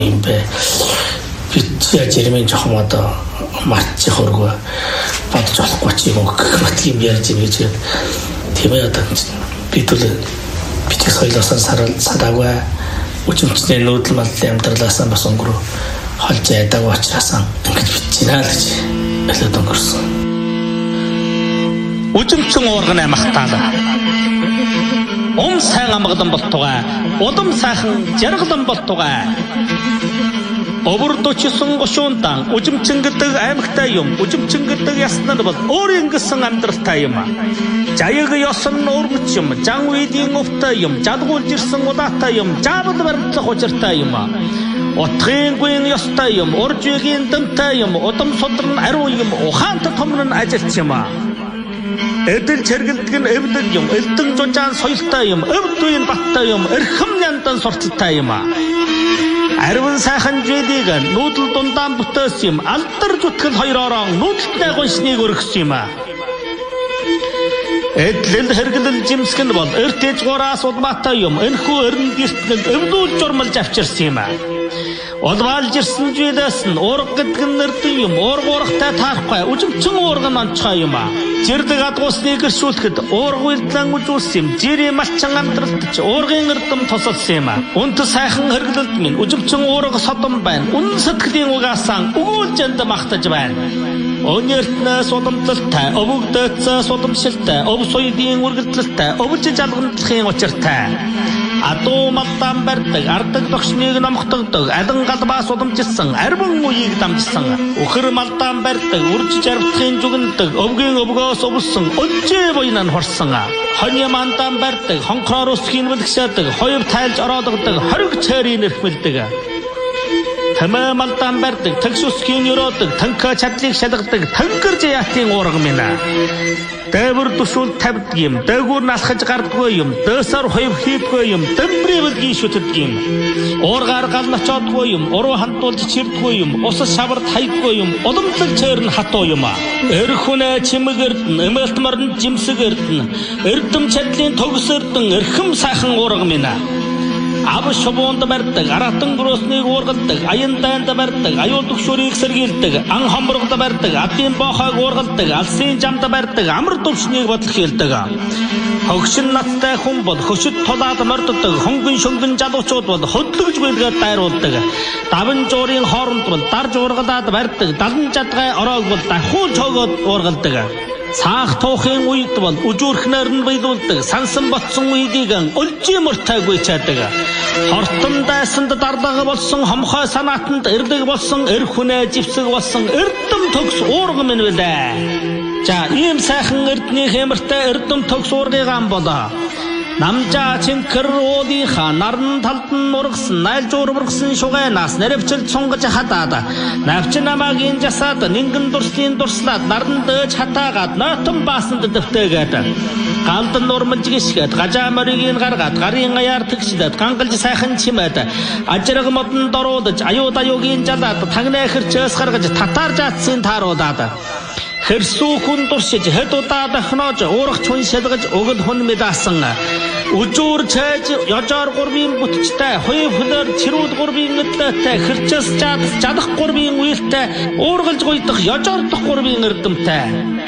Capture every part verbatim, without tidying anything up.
юм бэ. Бид яжирмын жоохон одоо матч хоргоо бодож болохгүй ч юм уу гэх юм ярьж байгаа гэж тийм ээ одоо бид бол бид соёлоос садаагүй үчимчний нүүдэл малын амьдралаас бас өнгөрөө холж яадаг учраас ингэж бичнэ л гэж хэлээд өнгөрсөн. Үчимчин уурганы махтаалаа. Ом сайн амгалан болтугай, улам сайхан жаргалан болтугай. Овөрдөөчсөн гошуунтан үжимчин гэдэг аймагтай юм. Үжимчин гэдэг яснаар бол өөрийн гэсэн амьдралтай юм. Жаяг ёсон нуурмч юм. Жан үйдийн өвтэй юм. Жадгуулж ирсэн удаатай юм. Жабал баримтлах учиртай юм. Утгын гүйн ёстой юм. Уржигийн дэмтэй юм. Удам судран ариу юм. Ухаант томрон ажилч юм. Эдэл чэргэлдэг нь эвлэг юм. Элдэн жужаан соёлтой юм. Өвдвийн баттай юм. Эрхэм няндан сурталтай юм. Арван сайхан жидийг нүүдэл дундаан бүтээс юм. Алдар зүтгэл хоёроо нүүдэлтний гоншныг өргөсөн юм. Эдлэл хэргэлэл жимсгэн бол эртэж гураас удмаатай юм. Энэхүү эрен гэртнэл өвлүүл журмалж авчирсан юм. Улваалж ирсэн жидээс нь уурга гэдэг нь нэрдэн юм. Уургуурахтай таарахгүй. Үжимчин уурган онцгой юм. Жирдэг адгуусныг гэршүүлэхэд уурга үйлдэлэн үзүүлсэн юм. Жирийн малчин амьдралдч уургын эрдэм тусалсан юм. Үнт сайхан хэргэлэлд минь үжимчин уурга содон байна. Үнэн сэтгэлийн угаасан өгүүлж энд махтаж байна. Өнөртнөөс удамтлалтай, өвөгдөөцөөс удамшилтай, өв соёлын үргэлжлэлтэй, өвж жалгамтлахын учиртай. Адуу малдан барьдаг, ардаг догшныг номхтогдог, алан галбаас удамжсан, арван үеийг дамжсан. Өхөр малдан барьдаг, үрж жарвтахын зүгэндэг, өвгийн өвгөөс өвлсөн, өжжээ буйнан хорсон. Хоны мандан барьдаг, хонхроор өсхийн бэлгшээдэг, хоёв тайлж ороодогдаг, хориг цээрийн эрхмэлдэг. Тамаа малдан барьдаг, тагшусхийн өрөөдөг, танка чадлыг шалгадаг, тангэрж яатын уурга минь. Дэвэр душуул тавьдаг юм, дээгүүр насхаж гардгүй юм, дэсар хоёв хийдгүй юм, дэмбрэвэл гişүтдэг юм. Уургаар гал начаадгүй юм, уруу хантуулж чирдгүй юм, усас шаварт хайдгүй юм, уламжлал цээр нь хатуу юм. Эрхүнэ чимэгэрдэн, эмэлтмарн жимсэгэрдэн, эрдэм чадлын төгсөрдөн, эрхэм сайхан уурга минь. Ав шувуунд барьдаг, аратан гөрөөснийг уургалдаг, аян дайнд барьдаг, аюул төгшөрийг сэргийлдэг, ан хомборгод барьдаг, адын боохойг уургалдаг, алсын жамд барьдаг, амар төвшнийг бодлох хийлдэг. Хогшин наттай хүн бол хөшөд тулаад морддог, хонгон шөнгөн жалуучууд бол хөдлөж гүйлгээд дайруулдаг. Даван жуурын хооронд бол дарж уургалаад барьдаг, далан жадгай ороог бол дахиулж хогоод уургалдаг. Цаах туухын үед бол үжүүрхнээр нь биелүүлдэг, сансан ботсон үедийг өлжи мөртайгүй чаддаг. Хортон дайсанд дарлага болсон, хомхой санаатанд эрлэг болсон, эр хүнээ живсэг болсон, эрдэм төгс уурга минь билээ. За ийм сайхан эрдний хэмэртэй эрдэм төгс уургыг ам болоо. Намжаа чинкэр уулынхаа наран талд нь ургасан, найлж урваргасан шугайнаас нэрэвчилж сунгаж хатаад, навч намаагийн жасаад, нингэн дурслын дурслаад, наран дөөж хатаагаад, нойтон баасанд дэвтээгээд, галдан урмалж гисгээд, гажаа морийг гаргаад, гарын гаяар тэгшлээд, гангалж сайхан чимээд, ажираг модон доруудаж, аюуд аюугийн жалаад, тагнаа хэрчээс гаргаж, татар жаатсын тааруулаад, хэрсүү хүн дуршиж, хэд удаа дахнож, уурах чун шалгаж, өгөл хүн мэдаасан. Үжүүр чайж, ёжоор гурвын бүтчтэй, хуйв хөлөр чирүүд гурвын өдлөөтэй, хэрчээс жадас жадах гурвын уйлтэй, уургалж гуйдах ёжоордох гурвын эрдэмтэй.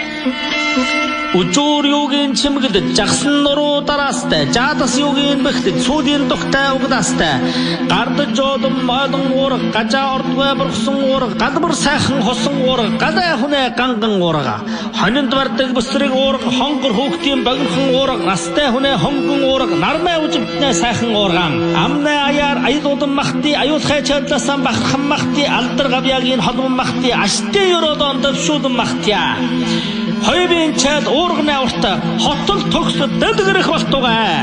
Үжүүр юугийн чимгэлд, жагсан нуруу дараастай, жадас юугийн бэхтэж, сүүдийн духтай угдаастай, гардаж жодон мойлон уурга, гажаа ордгүй бургсан уурга, гадбар сайхан хосон уурга, гадай хүнээ ганган уурга, хонинд бардаг бүсрэг уурга, хонгор хүүхдийн богинохон уурга, настай хүнээ хонгон уурга, нармай үжимтнээ сайхан уургаан, амнай аяар аюулдан махти, аюулхай чадласан бахархан махти, алдар гавьягийн холбон махти, аштай ёроодон дэвшүүдэн махтия. Хоёрын чад уурганы уртаа хотол төгсөд дэдгэрэх болтугай.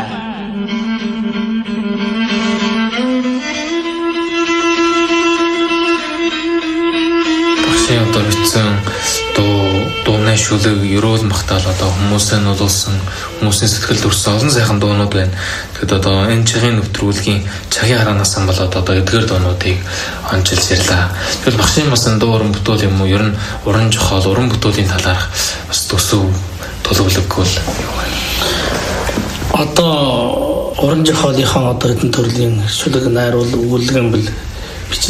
Багшийн одоо бичсэн дуу дууны шүлэг ерөөл махтаал одоо хүмүүсээ нуулсан, хүмүүсийн сэтгэлд өрсөн олон сайхан дуунууд байна. Тэгэхэд одоо энэ чигийн нэвтрүүлгийн цагийн хараанаас болоод одоо эдгээр дуунуудыг онцлж ярьлаа. Тэгвэл багшийн бас дуу уран бүтээл юм уу? Ер нь уран зохиол, уран бүтээлийн талаарх бас төсөв төлөвлөгөө л юу вэ? Одоо уран зохиолынхаа одоо хэдэн төрлийн шүлэг найруул өгүүлгэн бэл